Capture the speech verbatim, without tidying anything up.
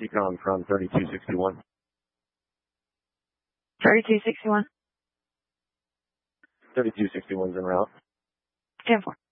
Seacom from thirty-two sixty-one. thirty-two sixty-one. thirty-two sixty-one's en route. ten four.